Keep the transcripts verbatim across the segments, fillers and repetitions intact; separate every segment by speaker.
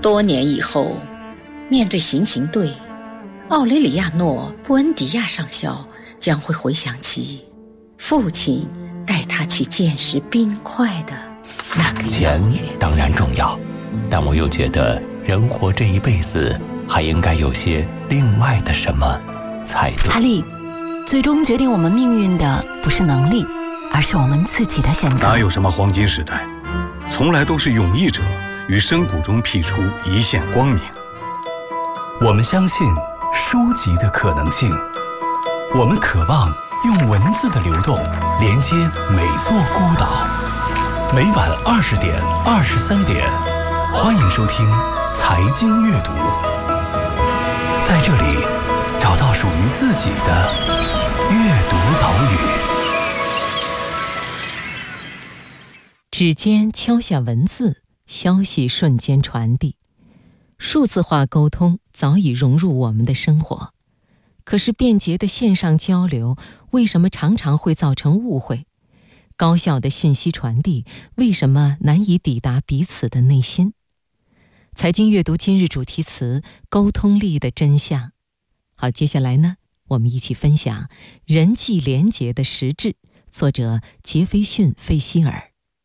Speaker 1: 多年以后，面对行刑队，奥雷里亚诺·布恩迪亚上校将会回想起父亲带他去见识冰块的那个
Speaker 2: 钱当然重要，但我又觉得人活这一辈子还应该有些另外的什么才对。
Speaker 3: 哈利，最终决定我们命运的不是能力，而是我们自己的选择。
Speaker 4: 哪有什么黄金时代，从来都是勇毅者于深谷中辟出一线光明。
Speaker 5: 我们相信书籍的可能性，我们渴望用文字的流动连接每座孤岛。每晚二十点、二十三点，欢迎收听财经阅读，在这里找到属于自己的阅读岛屿。
Speaker 6: 指尖敲下文字，消息瞬间传递。数字化沟通早已融入我们的生活，可是便捷的线上交流为什么常常会造成误会？高效的信息传递为什么难以抵达彼此的内心？财经阅读今日主题词：沟通力的真相。好，接下来呢，我们一起分享人际联结的实质，作者杰斐逊·费希尔。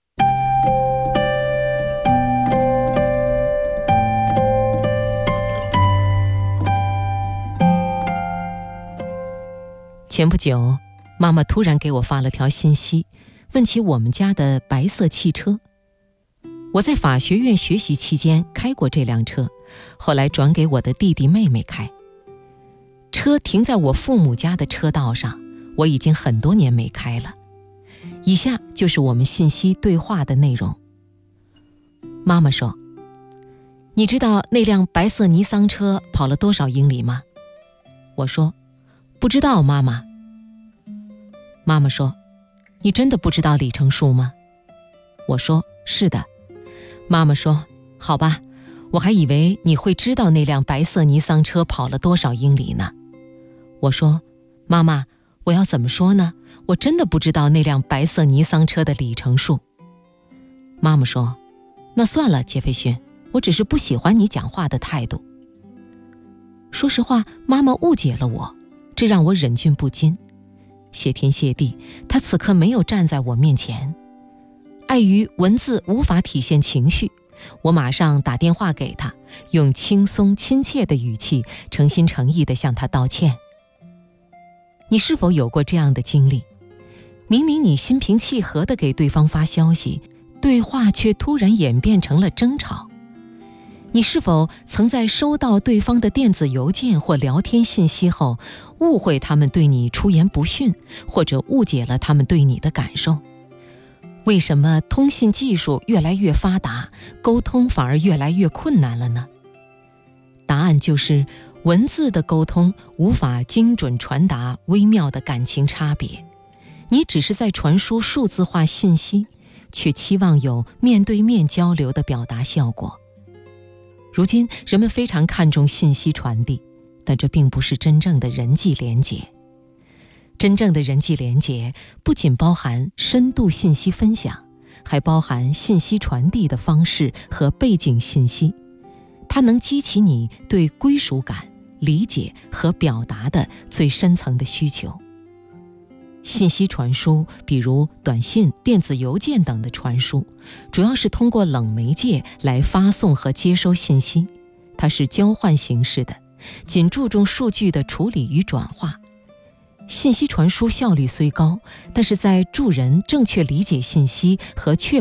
Speaker 6: 前不久，妈妈突然给我发了条信息，问起我们家的白色汽车。我在法学院学习期间开过这辆车，后来转给我的弟弟妹妹开。车停在我父母家的车道上，我已经很多年没开了。以下就是我们信息对话的内容。妈妈说：“你知道那辆白色尼桑车跑了多少英里吗？”我说：“不知道，妈妈。”妈妈说：“你真的不知道里程数吗？”我说：“是的。”妈妈说：“好吧，我还以为你会知道那辆白色尼桑车跑了多少英里呢。”我说：“妈妈，我要怎么说呢？我真的不知道那辆白色尼桑车的里程数。”妈妈说：“那算了，杰斐逊，我只是不喜欢你讲话的态度。”说实话，妈妈误解了我，这让我忍俊不禁。谢天谢地，她此刻没有站在我面前。碍于文字无法体现情绪，我马上打电话给她，用轻松亲切的语气诚心诚意地向她道歉。你是否有过这样的经历？明明你心平气和地给对方发消息，对话却突然演变成了争吵。你是否曾在收到对方的电子邮件或聊天信息后，误会他们对你出言不逊，或者误解了他们对你的感受？为什么通信技术越来越发达，沟通反而越来越困难了呢？答案就是文字的沟通无法精准传达微妙的感情差别，你只是在传输数字化信息，却期望有面对面交流的表达效果。如今人们非常看重信息传递，但这并不是真正的人际连结。真正的人际连结不仅包含深度信息分享，还包含信息传递的方式和背景信息，它能激起你对归属感、理解和表达的最深层的需求。信息传输，比如短信、电子邮件等的传输，主要是通过冷媒介来发送和接收信息，它是交换形式的，仅注重数据的处理与转化。信息传输效率虽高，但是在助人正确理解信息和确